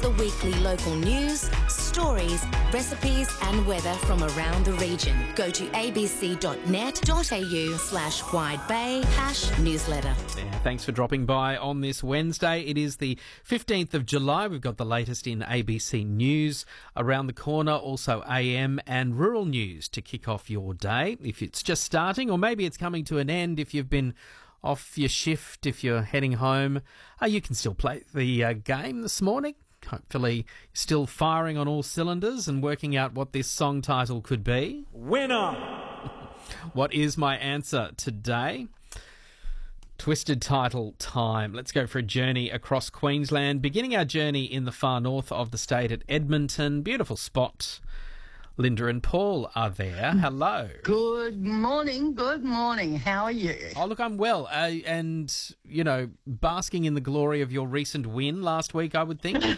the weekly local news, stories, recipes and weather from around the region. Go to abc.net.au/Wide Bay #newsletter. Yeah, thanks for dropping by on this Wednesday. It is the 15th of July. We've got the latest in ABC News around the corner, also AM and rural news to kick off your day. If it's just starting, or maybe it's coming to an end, if you've been off your shift, if you're heading home, you can still play the game this morning. Hopefully still firing on all cylinders and working out what this song title could be. Winner! What is my answer today? Twisted title time. Let's go for a journey across Queensland, beginning our journey in the far north of the state at Edmonton. Beautiful spot. Linda and Paul are there. Hello. Good morning. Good morning. How are you? Oh, look, I'm well. And, you know, basking in the glory of your recent win last week, I would think.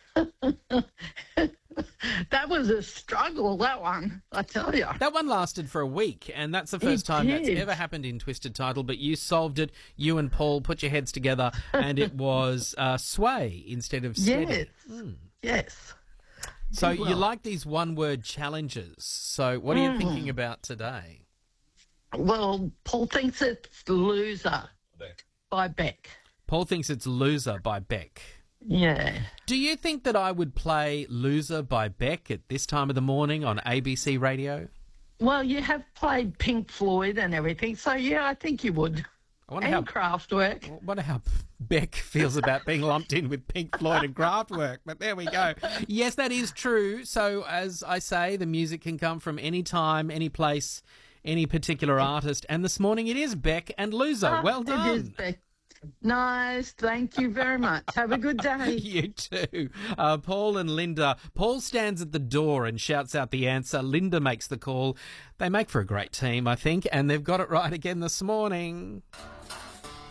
That was a struggle, that one, I tell you. That one lasted for a week, and that's the first time that's ever happened in Twisted Title, but you solved it. You and Paul put your heads together, and it was sway instead of steady. Yes. Yes. So you like these one-word challenges. So what are you thinking about today? Well, Paul thinks it's Loser by Beck. Paul thinks it's Loser by Beck. Yeah. Do you think that I would play Loser by Beck at this time of the morning on ABC Radio? Well, you have played Pink Floyd and everything, so yeah, I think you would. And Kraftwerk. I wonder how Beck feels about being lumped in with Pink Floyd and Kraftwerk, but there we go. Yes, that is true. So, as I say, the music can come from any time, any place, any particular artist. And this morning it is Beck and Loser. Well done. It is Beck. Nice. Thank you very much. Have a good day. You too. Paul and Linda. Paul stands at the door and shouts out the answer. Linda makes the call. They make for a great team, I think, and they've got it right again this morning.